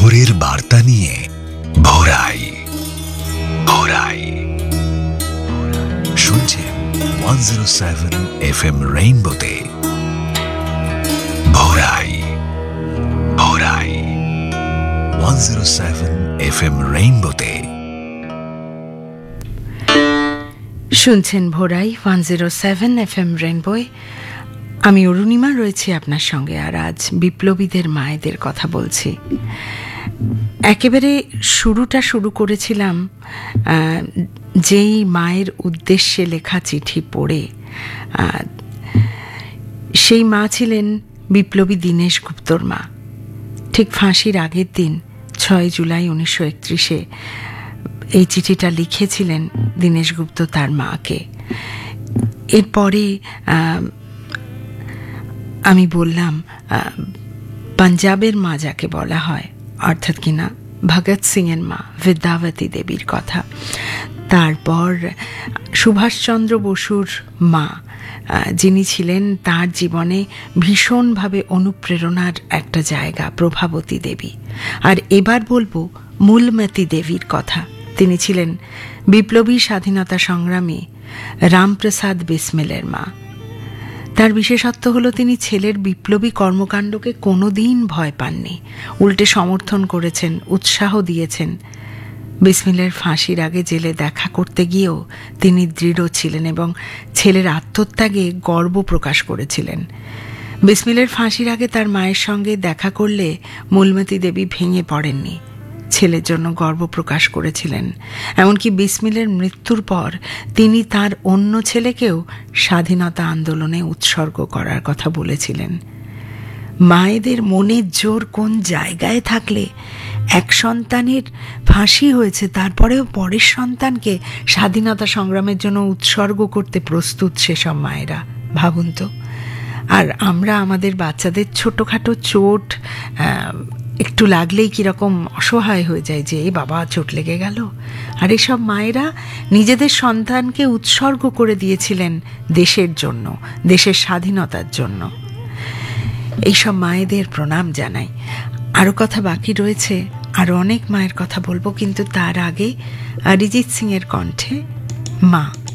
ভোরের বার্তা নিয়ে ভোরাই ভোরাই শুনছেন 107 FM রেইনবোতে ভোরাই ভোরাই 107 FM রেইনবোতে শুনছেন ভোরাই 107 FM রেইনবোয়। আমি অরুণিমা রয়েছি আপনার সঙ্গে, আর আজ বিপ্লবীদের মায়েদের কথা বলছি। একেবারে শুরুটা শুরু করেছিলাম যেই মায়ের উদ্দেশ্যে লেখা চিঠি পড়ে। সেই মা ছিলেন বিপ্লবী দীনেশ গুপ্তর মা। ঠিক ফাঁসির আগের দিন 6 জুলাই 1931 এই চিঠিটা লিখেছিলেন দীনেশ গুপ্ত তার মাকে। এরপরে আমি বললাম পাঞ্জাবের মা যাকে বলা হয়, অর্থাৎ কিনা ভগৎ সিং এর মা বিদ্যাবতী দেবীর কথা। তারপর সুভাষচন্দ্র বসুর মা, যিনি ছিলেন তার জীবনে ভীষণভাবে অনুপ্রেরণার একটা জায়গা, প্রভাবতী দেবী। আর এবার বলবো মূলমতি দেবীর কথা। তিনি ছিলেন বিপ্লবী স্বাধীনতা সংগ্রামী রামপ্রসাদ বিসমিলের মা। তার বিশেষত্ব হলো তিনি ছেলের বিপ্লবী কর্মকাণ্ডকে কোনোদিন ভয় পাননি, উল্টে সমর্থন করেছেন, উৎসাহ দিয়েছেন। বিসমিলের ফাঁসির আগে জেলে দেখা করতে গিয়েও তিনি দৃঢ় ছিলেন এবং ছেলের আত্মত্যাগে গর্ব প্রকাশ করেছিলেন। বিসমিলের ফাঁসির আগে তার মায়ের সঙ্গে দেখা করলে মূলমতি দেবী ভেঙে পড়েননি, ছেলের জন্য গর্ব প্রকাশ করেছিলেন। এমনকি বিসমিলের মৃত্যুর পর তিনি তার অন্য ছেলেকেও স্বাধীনতা আন্দোলনে উৎসর্গ করার কথা বলেছিলেন। মায়েদের মনের জোর কোন জায়গায় থাকলে এক সন্তানের ফাঁসি হয়েছে, তারপরেও পরের সন্তানকে স্বাধীনতা সংগ্রামের জন্য উৎসর্গ করতে প্রস্তুত সেসব মায়েরা, ভাবুন তো। আর আমরা আমাদের বাচ্চাদের ছোটোখাটো চোট একটু লাগলেই কীরকম অসহায় হয়ে যায় যে বাবা চোট লেগে গেল। আর এসব মায়েরা নিজেদের সন্তানকে উৎসর্গ করে দিয়েছিলেন দেশের জন্য, দেশের স্বাধীনতার জন্য। এইসব মায়েদের প্রণাম জানাই। আরও কথা বাকি রয়েছে, আরও অনেক মায়ের কথা বলবো, কিন্তু তার আগে অরিজিৎ সিং এর কণ্ঠে মা।